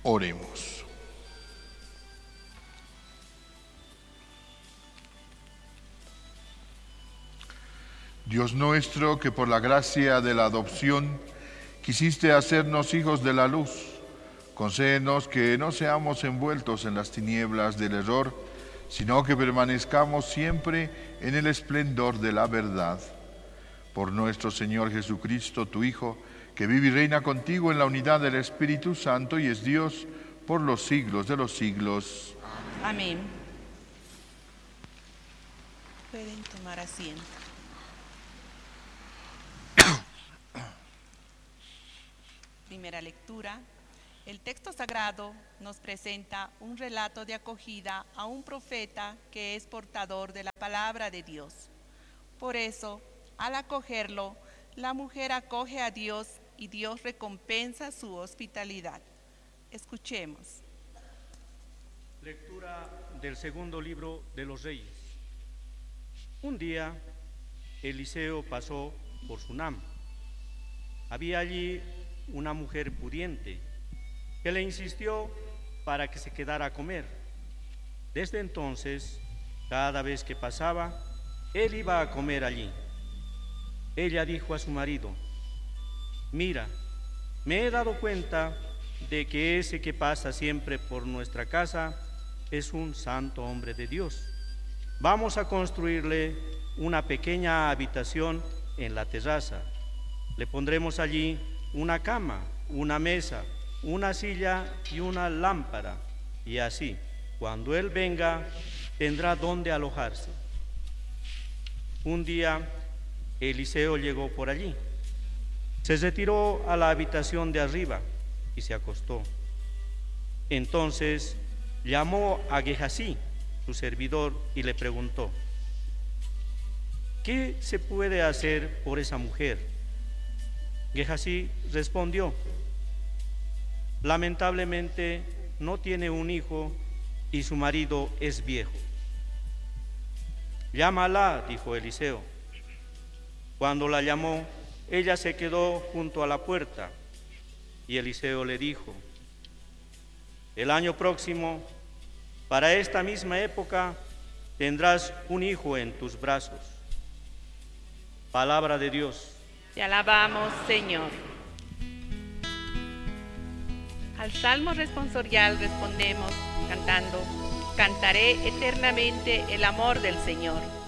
Oremos. Dios nuestro, que por la gracia de la adopción quisiste hacernos hijos de la luz, concédenos que no seamos envueltos en las tinieblas del error, sino que permanezcamos siempre en el esplendor de la verdad. Por nuestro Señor Jesucristo, tu Hijo, que vive y reina contigo en la unidad del Espíritu Santo y es Dios por los siglos de los siglos. Amén. Pueden tomar asiento. Primera lectura. El texto sagrado nos presenta un relato de acogida a un profeta que es portador de la palabra de Dios. Por eso, al acogerlo, la mujer acoge a Dios y Dios recompensa su hospitalidad. Escuchemos. Lectura del segundo libro de los Reyes. Un día, Eliseo pasó por Sunam. Había allí una mujer pudiente que le insistió para que se quedara a comer. Desde entonces, cada vez que pasaba, él iba a comer allí. Ella dijo a su marido: mira, me he dado cuenta de que ese que pasa siempre por nuestra casa es un santo hombre de Dios. Vamos a construirle una pequeña habitación en la terraza. Le pondremos allí una cama, una mesa, una silla y una lámpara, y así, cuando él venga, tendrá dónde alojarse. Un día, Eliseo llegó por allí. Se retiró a la habitación de arriba y se acostó. Entonces llamó a Gehazi, su servidor, y le preguntó: ¿qué se puede hacer por esa mujer? Gehazi respondió: lamentablemente no tiene un hijo y su marido es viejo. Llámala, dijo Eliseo. Cuando la llamó, ella se quedó junto a la puerta y Eliseo le dijo: el año próximo, para esta misma época, tendrás un hijo en tus brazos. Palabra de Dios. Te alabamos, Señor. Al salmo responsorial respondemos cantando: cantaré eternamente el amor del Señor.